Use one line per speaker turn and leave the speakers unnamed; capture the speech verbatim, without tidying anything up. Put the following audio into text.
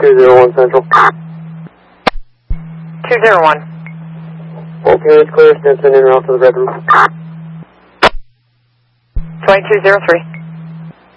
two zero one Central.
two zero one.
Okay, it's clear. Stinson en route to the bedroom.
twenty-two zero three.